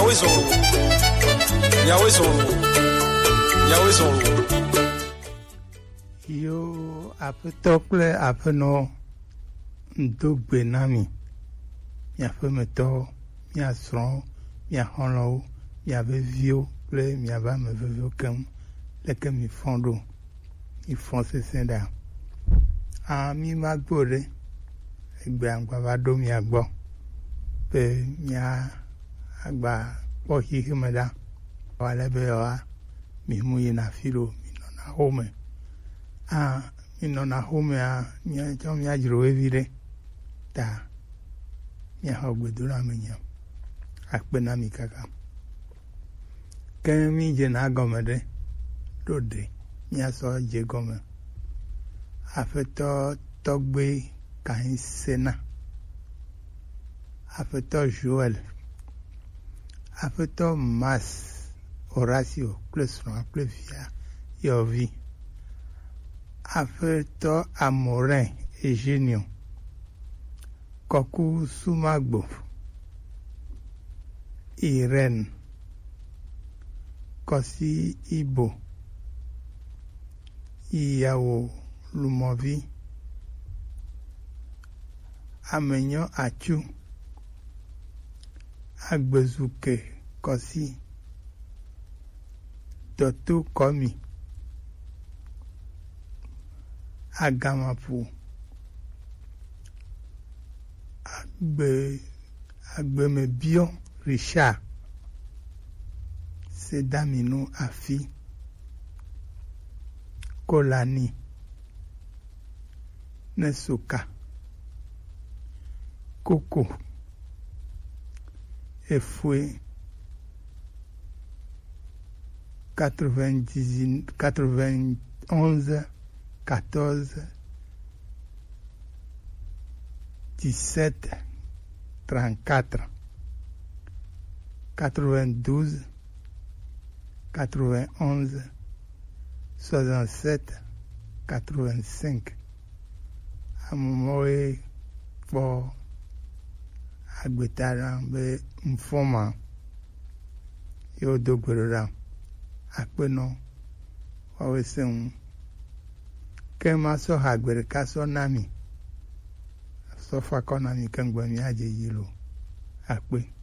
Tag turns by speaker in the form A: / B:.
A: Yo apetokle apeno ndogbe nami mia femeto mia sron mia honlo mia vevio ple mia va me vevio kem leke mi fondo i fonse senda a mi magbore egbe angba va do mi agbo pe mia agba po hi himeda wale be wa mi muyi na filo mi no na home mi no na home mia jo mi ajiro evire ta mia hogwedura menya akpe na mi kaka ke mi je na gomede dode mia so je gome afeto togbe kan sena afeto Joel afeto Mas Horacio Clesron Plevia Yovi afeto Amorin Eugenio Koku Sumagbo Irene Kosi Ibo Iyawo Lumovi Amenyo Achu Agbezuke Kosi Doto Komi Agamapu Agbemebio Richard Sedamino Afi Kolani Nesuka Koko Efue 91 14 17 34 92 91 67 85 amomoe po agbetara be mfoma yo dogberora apeno waweseun kema so hagbere kaso nami so fa konami kangba mi aje yilo ape